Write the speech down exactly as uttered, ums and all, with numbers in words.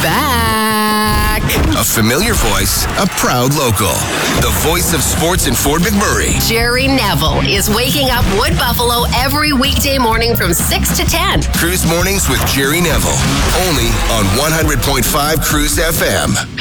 back. A familiar voice, a proud local. The voice of sports in Fort McMurray. Jerry Neville is waking up Wood Buffalo every weekday morning from six to ten. Cruise Mornings with Jerry Neville. Only on one hundred point five Cruise F M.